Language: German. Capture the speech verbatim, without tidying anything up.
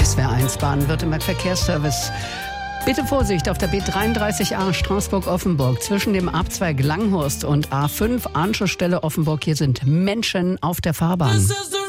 S W R eins Baden-Württemberg Verkehrsservice. Bitte Vorsicht auf der B dreiunddreißig A Straßburg-Offenburg zwischen dem Abzweig Langhorst und A fünf Anschlussstelle Offenburg. Hier sind Menschen auf der Fahrbahn.